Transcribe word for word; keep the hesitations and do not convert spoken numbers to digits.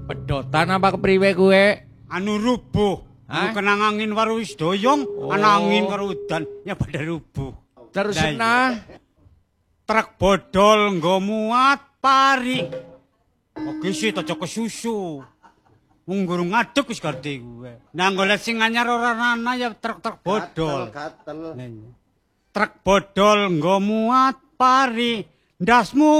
Pedotan apa kepriwe kuwe? Anu rubuh. Anu kenang angin karo wis doyong, Oh. ana angin karo udan, ya pada rubuh. Terus Lah iya. nah, Truk bodol nggo muat pari. Oke sih aja kesusu. Wong guru ngadeg wis gede kuwe. Nah golek sing anyar ora ana ya truk-truk bodol. Gatel. Lah iya. Truk bodol nggo muat pari. Ndasmu